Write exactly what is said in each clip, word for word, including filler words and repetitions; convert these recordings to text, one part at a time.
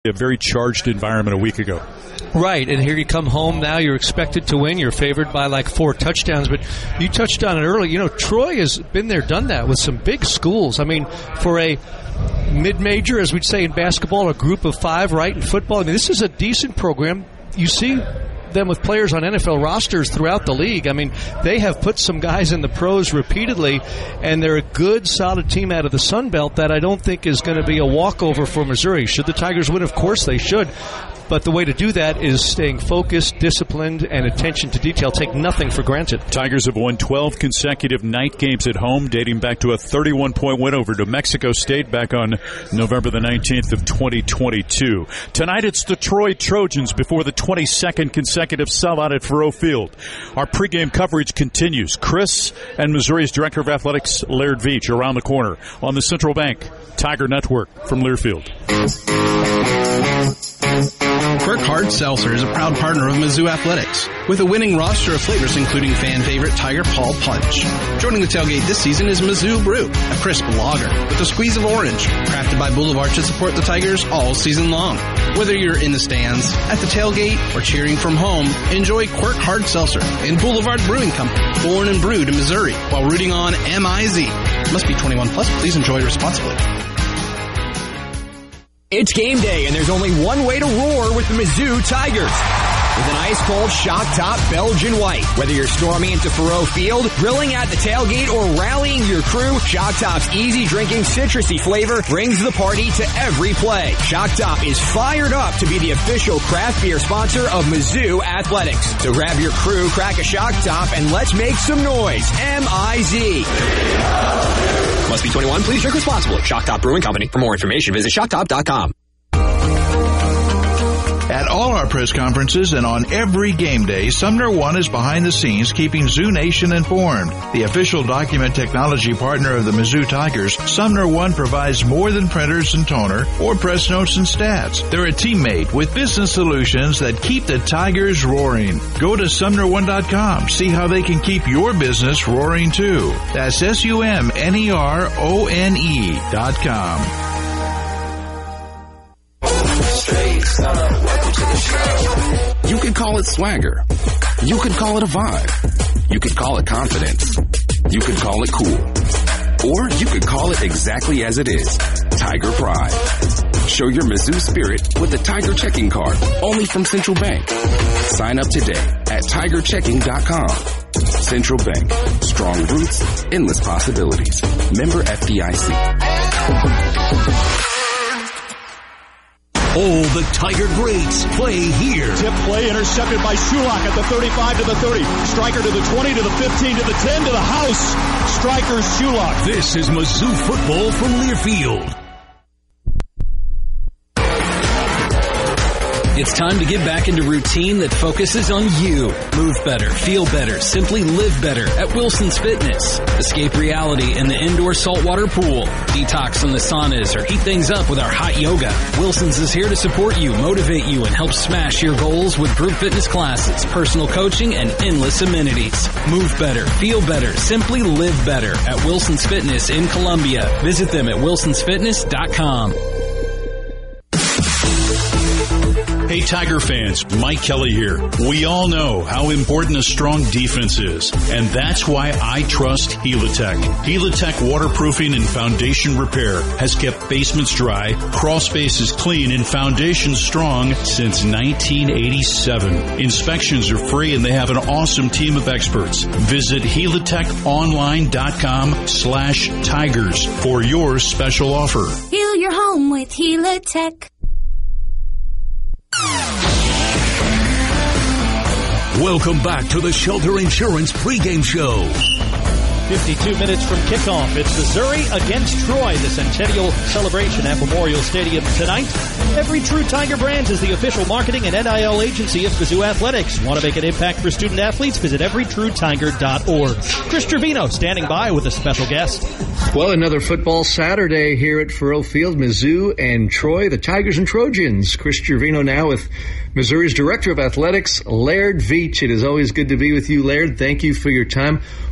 a very charged environment a week ago. Right, and here you come home now, you're expected to win, you're favored by like four touchdowns, but you touched on it early, you know, Troy has been there, done that with some big schools. I mean, for a mid-major, as we'd say in basketball, a group of five, right, in football, I mean, this is a decent program. You see them with players on N F L rosters throughout the league. I mean, they have put some guys in the pros repeatedly, and they're a good, solid team out of the Sun Belt that I don't think is going to be a walkover for Missouri. Should the Tigers win? Of course they should. But the way to do that is staying focused, disciplined, and attention to detail. Take nothing for granted. Tigers have won twelve consecutive night games at home, dating back to a thirty-one point win over New Mexico State back on November the nineteenth of twenty twenty-two. Tonight it's the Troy Trojans before the twenty-second consecutive sellout at Faurot Field. Our pregame coverage continues. Chris and Missouri's Director of Athletics, Laird Veach, around the corner on the Central Bank Tiger Network from Learfield. Quirk Hard Seltzer is a proud partner of Mizzou Athletics, with a winning roster of flavors including fan favorite Tiger Paul Punch. Joining the tailgate this season is Mizzou Brew, a crisp lager with a squeeze of orange, crafted by Boulevard to support the Tigers all season long. Whether you're in the stands, at the tailgate, or cheering from home, enjoy Quirk Hard Seltzer and Boulevard Brewing Company, born and brewed in Missouri, while rooting on M I Z. Must be twenty-one plus. Please enjoy responsibly. It's game day, and there's only one way to roar with the Mizzou Tigers. With an ice-cold Shock Top Belgian White. Whether you're storming into Faurot Field, grilling at the tailgate, or rallying your crew, Shock Top's easy-drinking, citrusy flavor brings the party to every play. Shock Top is fired up to be the official craft beer sponsor of Mizzou Athletics. So grab your crew, crack a Shock Top, and let's make some noise. M I Z. Must be twenty-one. Please drink responsibly. Shock Top Brewing Company. For more information, visit shock top dot com. At all our press conferences and on every game day, Sumner One is behind the scenes keeping Zoo Nation informed. The official document technology partner of the Mizzou Tigers, Sumner One provides more than printers and toner or press notes and stats. They're a teammate with business solutions that keep the Tigers roaring. Go to sumner one dot com. See how they can keep your business roaring too. That's S U M N E R O N E dot com. You could call it swagger. You could call it a vibe. You could call it confidence. You could call it cool. Or you could call it exactly as it is, Tiger Pride. Show your Mizzou spirit with the Tiger Checking Card, only from Central Bank. Sign up today at tiger checking dot com. Central Bank. Strong roots, endless possibilities. Member F D I C. All the Tiger greats play here. Tip play intercepted by Shulak at the thirty-five to the thirty. Striker to the twenty to the fifteen to the ten to the house. Striker Shulak. This is Mizzou football from Learfield. It's time to get back into routine that focuses on you. Move better, feel better, simply live better at Wilson's Fitness. Escape reality in the indoor saltwater pool. Detox from the saunas or heat things up with our hot yoga. Wilson's is here to support you, motivate you, and help smash your goals with group fitness classes, personal coaching, and endless amenities. Move better, feel better, simply live better at Wilson's Fitness in Columbia. Visit them at wilsons fitness dot com. Hey Tiger fans, Mike Kelly here. We all know how important a strong defense is, and that's why I trust Helitech. Helitech waterproofing and foundation repair has kept basements dry, crawl spaces clean, and foundations strong since nineteen eighty-seven. Inspections are free and they have an awesome team of experts. Visit helitech online dot com slash tigers for your special offer. Heal your home with Helitech. Welcome back to the Shelter Insurance pregame show. fifty-two minutes from kickoff. It's Missouri against Troy, the Centennial Celebration at Memorial Stadium tonight. Every True Tiger Brands is the official marketing and N I L agency of Mizzou Athletics. Want to make an impact for student athletes? Visit every true tiger dot org. Chris Trevino standing by with a special guest. Well, another football Saturday here at Faurot Field. Mizzou and Troy, the Tigers and Trojans. Chris Trevino now with Missouri's Director of Athletics, Laird Veach. It is always good to be with you, Laird. Thank you for your time.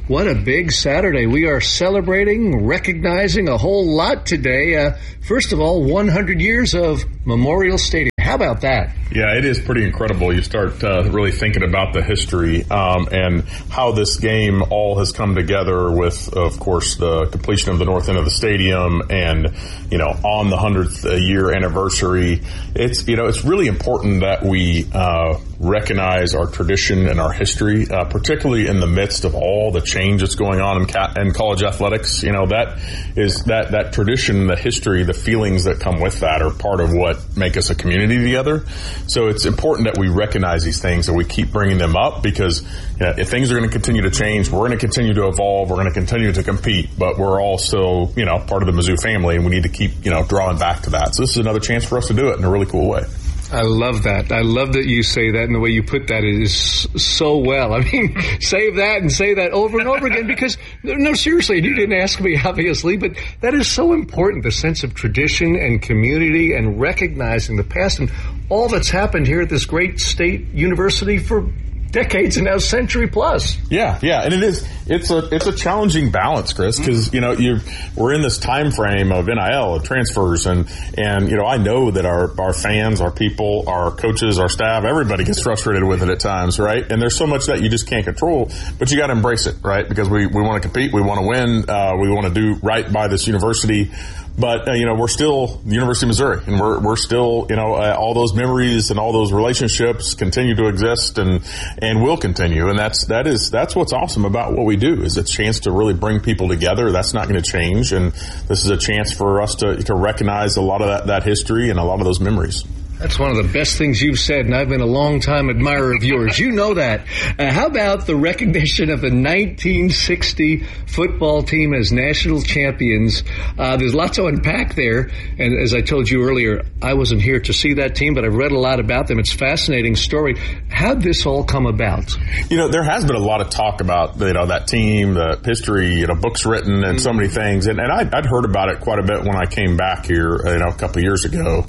What a big Saturday. We are celebrating, recognizing a whole lot today. Uh, first of all, one hundred years of Memorial Stadium. How about that? Yeah, it is pretty incredible. You start uh, really thinking about the history um, and how this game all has come together with, of course, the completion of the north end of the stadium and, you know, on the hundredth year anniversary. It's, you know, it's really important that we uh, recognize our tradition and our history, uh, particularly in the midst of all the change that's going on in, ca- in college athletics. You know, that is that, that tradition, the history, the feelings that come with that are part of what make us a community together. So it's important that we recognize these things and we keep bringing them up because you know, if things are going to continue to change, we're going to continue to evolve, we're going to continue to compete, but we're all still, you know, part of the Mizzou family and we need to keep, you know, drawing back to that. So this is another chance for us to do it in a really cool way. I love that. I love that you say that, and the way you put that is so well. I mean, say that and say that over and over again because, no, seriously, you didn't ask me, obviously, but that is so important, the sense of tradition and community and recognizing the past and all that's happened here at this great state university for decades and now century plus. Yeah, yeah, and it is. It's a it's a challenging balance, Chris, because you know you we're in this time frame of N I L of transfers, and and you know I know that our our fans, our people, our coaches, our staff, everybody gets frustrated with it at times, right? And there's so much that you just can't control, but you got to embrace it, right? Because we we want to compete, we want to win, uh, we want to do right by this university. But, uh, you know, we're still the University of Missouri, and we're we're still, you know, uh, all those memories and all those relationships continue to exist and and will continue. And that's that is that's what's awesome about what we do is a chance to really bring people together. That's not going to change. And this is a chance for us to, to recognize a lot of that, that history and a lot of those memories. That's one of the best things you've said, and I've been a long-time admirer of yours. You know that. Uh, how about the recognition of the nineteen sixty football team as national champions? Uh, there's lots to unpack there, and as I told you earlier, I wasn't here to see that team, but I've read a lot about them. It's a fascinating story. How'd this all come about? You know, there has been a lot of talk about, you know, that team, the history, you know, books written and mm-hmm. so many things, and, and I'd, I'd heard about it quite a bit when I came back here, you know, a couple of years ago.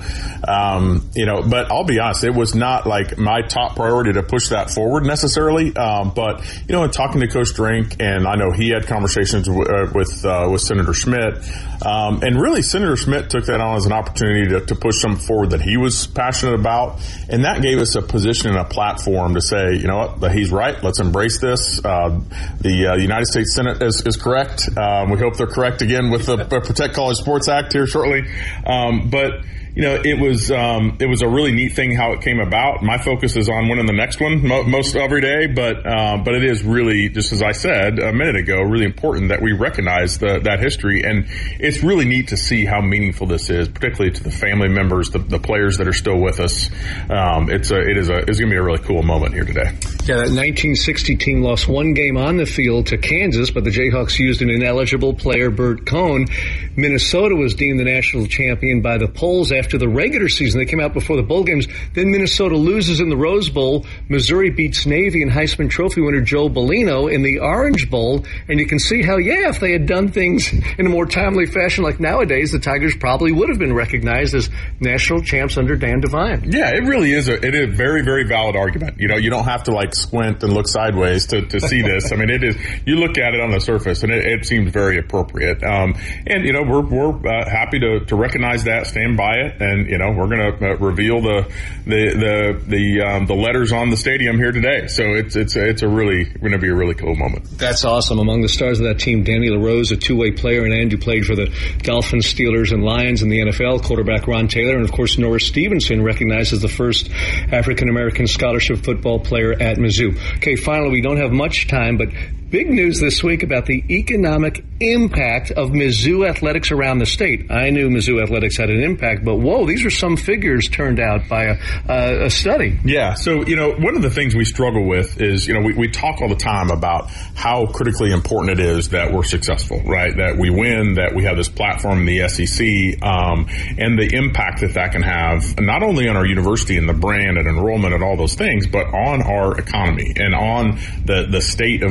Um, You know, but I'll be honest, it was not like my top priority to push that forward necessarily. Um, but, you know, in talking to Coach Drink, and I know he had conversations w- uh, with uh, with Senator Schmidt, um, and really Senator Schmidt took that on as an opportunity to, to push something forward that he was passionate about. And that gave us a position and a platform to say, you know what, that he's right. Let's embrace this. Uh, the uh, United States Senate is, is correct. Um, we hope they're correct again with the Protect College Sports Act here shortly. Um, but You know, it was um, it was a really neat thing how it came about. My focus is on winning the next one mo- most every day, but uh, but it is really, just as I said a minute ago, really important that we recognize the, that history. And it's really neat to see how meaningful this is, particularly to the family members, the, the players that are still with us. Um, it's a it is a it's going to be a really cool moment here today. Yeah, that nineteen sixty team lost one game on the field to Kansas, but the Jayhawks used an ineligible player, Bert Cohn. Minnesota was deemed the national champion by the polls after the regular season. They came out before the bowl games. Then Minnesota loses in the Rose Bowl. Missouri beats Navy and Heisman Trophy winner Joe Bellino in the Orange Bowl. And you can see how, yeah, if they had done things in a more timely fashion like nowadays, the Tigers probably would have been recognized as national champs under Dan Devine. Yeah, it really is a, it is a very, very valid argument. You know, you don't have to like squint and look sideways to, to see this. I mean, it is, you look at it on the surface and it, it seems very appropriate. Um, and, you know, we're, we're uh, happy to, to recognize that, stand by it. And, you know, we're going to uh, reveal the the the the, um, the letters on the stadium here today. So it's it's it's a really going to be a really cool moment. That's awesome. Among the stars of that team, Danny LaRose, a two-way player and end who played for the Dolphins, Steelers, and Lions in the N F L. Quarterback Ron Taylor, and of course Norris Stevenson, recognized as the first African American scholarship football player at Mizzou. Okay, finally, we don't have much time, but big news this week about the economic impact of Mizzou athletics around the state. I knew Mizzou athletics had an impact, but whoa, these are some figures turned out by a, uh, a study. Yeah, so, you know, one of the things we struggle with is, you know, we, we talk all the time about how critically important it is that we're successful, right? That we win, that we have this platform in the S E C, um, and the impact that that can have not only on our university and the brand and enrollment and all those things, but on our economy and on the, the state of Missouri.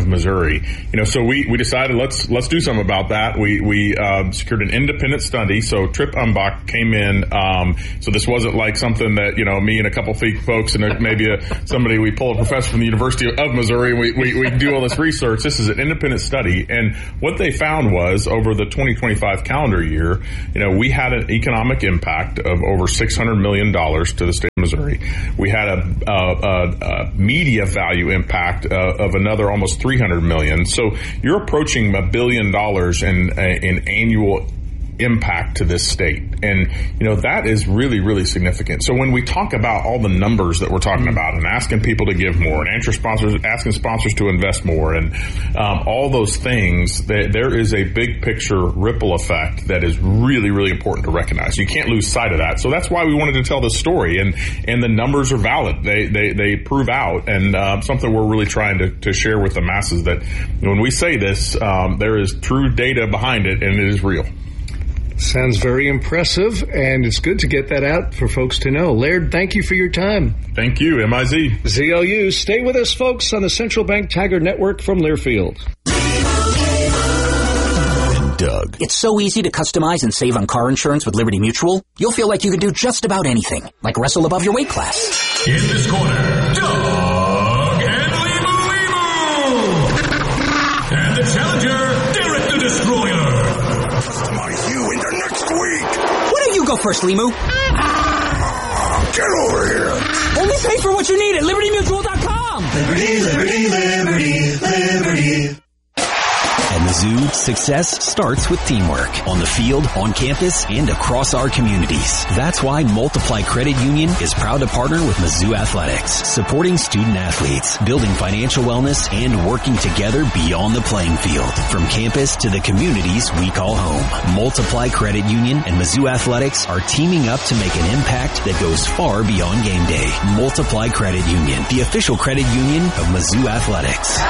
Missouri. You know, so we, we decided let's let's do something about that. We we uh, secured an independent study. So Trip Umbach came in. Um, so this wasn't like something that, you know, me and a couple of folks and maybe a, somebody, we pull a professor from the University of Missouri and we, we, we do all this research. This is an independent study. And what they found was over the twenty twenty-five calendar year, you know, we had an economic impact of over six hundred million dollars to the state of Missouri. We had a, a, a, a media value impact uh, of another almost three hundred million dollars. So you're approaching a billion dollars in, in annual impact to this state. And, you know, that is really, really significant. So when we talk about all the numbers that we're talking about and asking people to give more and answer sponsors, asking sponsors to invest more and um, all those things, that there is a big picture ripple effect that is really, really important to recognize. You can't lose sight of that. So that's why we wanted to tell this story. And, and the numbers are valid. They, they, they prove out. And uh, something we're really trying to, to share with the masses that when we say this, um, there is true data behind it and it is real. Sounds very impressive, and it's good to get that out for folks to know. Laird, thank you for your time. Thank you, M I Z. Z L U. Stay with us, folks, on the Central Bank Tiger Network from Learfield. Doug. It's so easy to customize and save on car insurance with Liberty Mutual. You'll feel like you can do just about anything, like wrestle above your weight class. In this corner, Doug and Limu Limu. And the challenger, Derek the Destroyer. Customize you into next week. Why don't you go first, Limu? Ah, get over here. Only pay for what you need at Liberty Mutual dot com. Liberty, Liberty, Liberty, Liberty. At Mizzou, success starts with teamwork on the field, on campus, and across our communities. That's why Multiply Credit Union is proud to partner with Mizzou Athletics, supporting student athletes, building financial wellness, and working together beyond the playing field. From campus to the communities we call home. Multiply Credit Union and Mizzou Athletics are teaming up to make an impact that goes far beyond game day. Multiply Credit Union, the official credit union of Mizzou Athletics.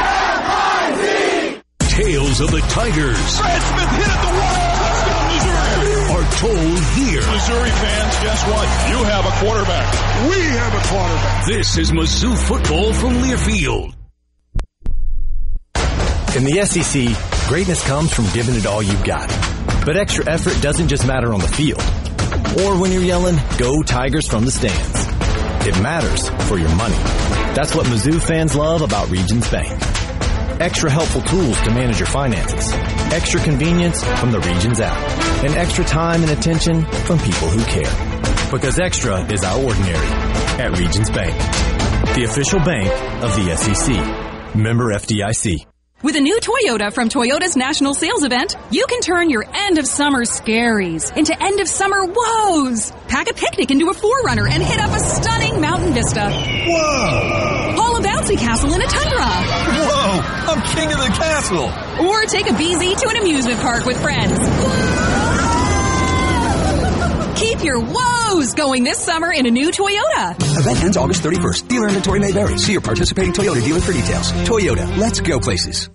Tales of the Tigers. Brad Smith hit at the wall. Touchdown, Missouri. Are told here. Missouri fans, guess what? You have a quarterback. We have a quarterback. This is Mizzou football from Learfield. In the S E C, greatness comes from giving it all you've got. But extra effort doesn't just matter on the field. Or when you're yelling, "Go Tigers" from the stands. It matters for your money. That's what Mizzou fans love about Regions Bank. Extra helpful tools to manage your finances. Extra convenience from the Regions app. And extra time and attention from people who care. Because extra is our ordinary at Regions Bank. The official bank of the S E C. Member F D I C. With a new Toyota from Toyota's National Sales Event, you can turn your end-of-summer scaries into end-of-summer woes. Pack a picnic into a four runner and hit up a stunning mountain vista. Whoa! Haul a bouncy castle in a tundra. Whoa! I'm king of the castle! Or take a B Z to an amusement park with friends. Keep your woes going this summer in a new Toyota. Event ends August thirty-first. Dealer inventory may vary. See your participating Toyota dealer for details. Toyota, let's go places.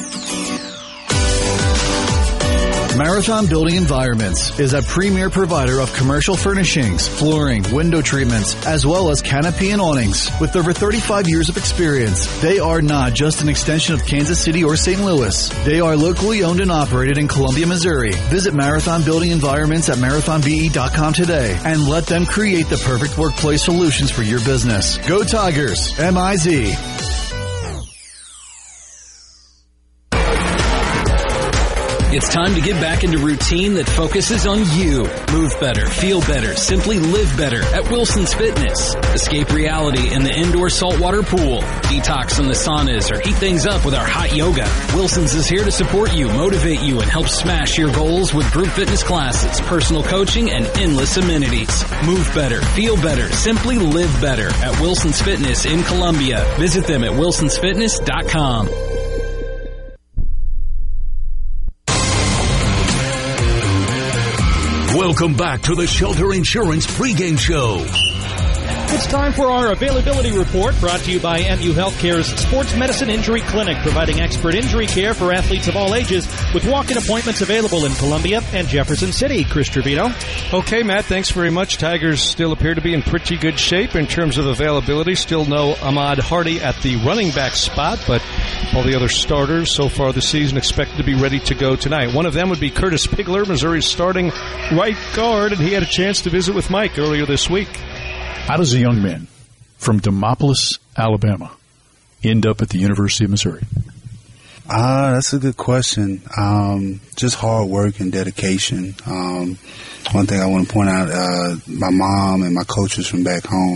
Marathon Building Environments is a premier provider of commercial furnishings, flooring, window treatments, as well as canopy and awnings. With over thirty-five years of experience, they are not just an extension of Kansas City or Saint Louis. They are locally owned and operated in Columbia, Missouri. Visit Marathon Building Environments at marathon b e dot com today and let them create the perfect workplace solutions for your business. Go Tigers! M I Z. It's time to get back into routine that focuses on you. Move better, feel better, simply live better at Wilson's Fitness. Escape reality in the indoor saltwater pool. Detox in the saunas or heat things up with our hot yoga. Wilson's is here to support you, motivate you, and help smash your goals with group fitness classes, personal coaching, and endless amenities. Move better, feel better, simply live better at Wilson's Fitness in Columbia. Visit them at wilsons fitness dot com. Welcome back to the Shelter Insurance pregame show. It's time for our availability report, brought to you by M U Healthcare's Sports Medicine Injury Clinic, providing expert injury care for athletes of all ages with walk-in appointments available in Columbia and Jefferson City. Chris Trevino. Okay, Matt, thanks very much. Tigers still appear to be in pretty good shape in terms of availability. Still no Ahmad Hardy at the running back spot, but all the other starters so far this season expected to be ready to go tonight. One of them would be Curtis Pigler, Missouri's starting right guard, and he had a chance to visit with Mike earlier this week. How does a young man from Demopolis, Alabama, end up at the University of Missouri? Ah, uh, that's a good question. Um, just hard work and dedication. Um, one thing I want to point out, uh, my mom and my coaches from back home,